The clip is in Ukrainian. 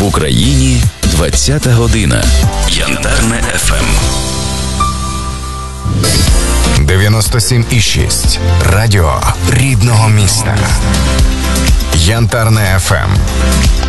В Україні 20-та година. Янтарне ФМ. 97,6. Радіо рідного міста. Янтарне ФМ.